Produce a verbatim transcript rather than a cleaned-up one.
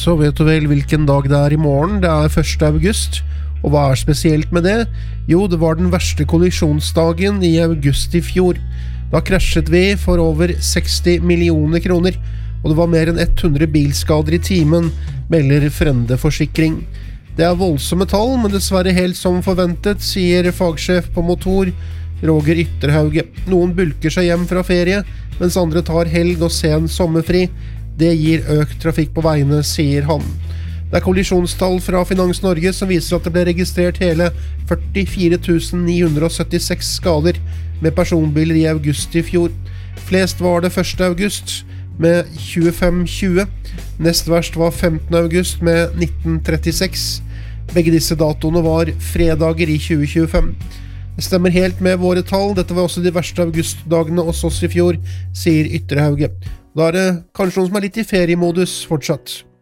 Så vet du vel hvilken dag det er i morgen? Det er første august. Og hva er spesielt med det? Jo, det var den verste kollisjonsdagen i august i fjor. Da krasjet vi for over seksti millioner kroner, og det var mer enn hundre bilskader i timen, melder Frende Forsikring. Det er voldsomme tall, men dessverre helt som forventet, sier fagsjef på motor, Roger Ytterhauge. Noen bulker seg hjem fra ferie, mens andre tar helg og sen sommerfri. Det gir økt trafikk på veiene, sier han. Det er kollisjonstall fra Finans Norge som viser at det ble registrert hele førtifire tusen ni hundre syttiseks skader med personbiler i august i fjor. Flest var det første august med tjuefem tjue. Nest verst var femtende august med nitten trettiseks. Begge disse datoene var fredager i tjue tjuefem. Det stemmer helt med våre tall. Dette var også de verste augustdagene hos oss i fjor, sier Ytterhauge. Da er det kanskje noen som er litt i feriemodus fortsatt.